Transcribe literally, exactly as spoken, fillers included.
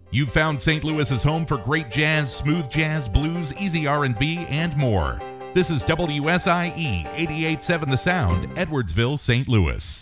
You've found Saint Louis's home for great jazz, smooth jazz, blues, easy R and B, and more. This is W S I E eighty-eight point seven The Sound, Edwardsville, Saint Louis.